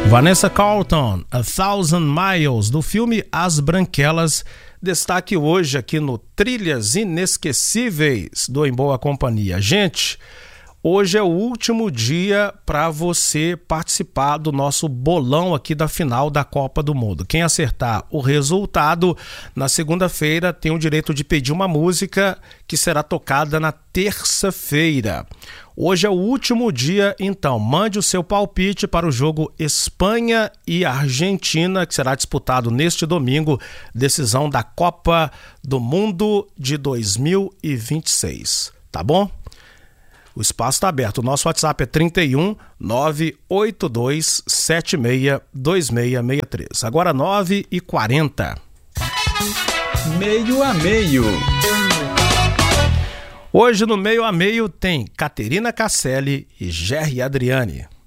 Vanessa Carlton, A Thousand Miles, do filme As Branquelas, destaque hoje aqui no Trilhas Inesquecíveis do Em Boa Companhia. Gente, hoje é o último dia para você participar do nosso bolão aqui da final da Copa do Mundo. Quem acertar o resultado, na segunda-feira tem o direito de pedir uma música que será tocada na terça-feira. Hoje é o último dia, então mande o seu palpite para o jogo Espanha e Argentina, que será disputado neste domingo, decisão da Copa do Mundo de 2026, tá bom? O espaço está aberto, o nosso WhatsApp é 31 982 76 2663. Agora 9h40. Meio a meio. Hoje no Meio a Meio tem Caterina Casselli e Gerry Adriani.